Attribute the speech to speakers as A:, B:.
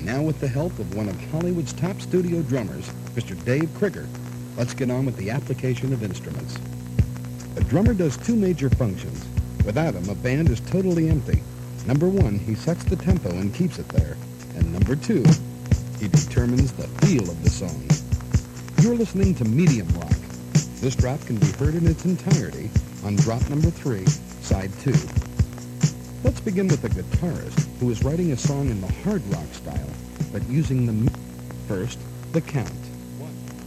A: Now, with the help of one of Hollywood's top studio drummers, Mr. Dave Krieger, let's get on with the application of instruments. A drummer does two major functions. Without him, a band is totally empty. Number one, he sets the tempo and keeps it there. And number two, he determines the feel of the song. You're listening to Medium Rock. This drop can be heard in its entirety on drop number 3, side 2. Let's begin with a guitarist who is writing a song in the hard rock style, but using the first, the count.